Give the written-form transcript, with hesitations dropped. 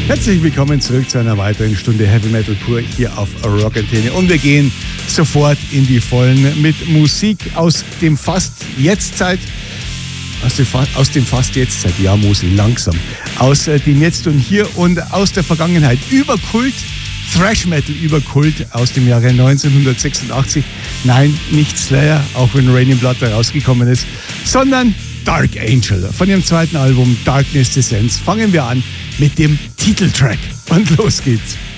Herzlich willkommen zurück zu einer weiteren Stunde Heavy Metal pur hier auf Rock Antenne. Und wir gehen sofort in die Vollen mit Musik aus dem Fast Jetztzeit. Aus dem Fast Jetztzeit, ja Musi, langsam. Aus dem Jetzt und Hier und aus der Vergangenheit. Über Kult, Thrash Metal über Kult aus dem Jahre 1986. Nein, nicht Slayer, auch wenn Raining Blood da rausgekommen ist, sondern Dark Angel. Von ihrem zweiten Album Darkness Descends fangen wir an mit dem Titeltrack. Und los geht's.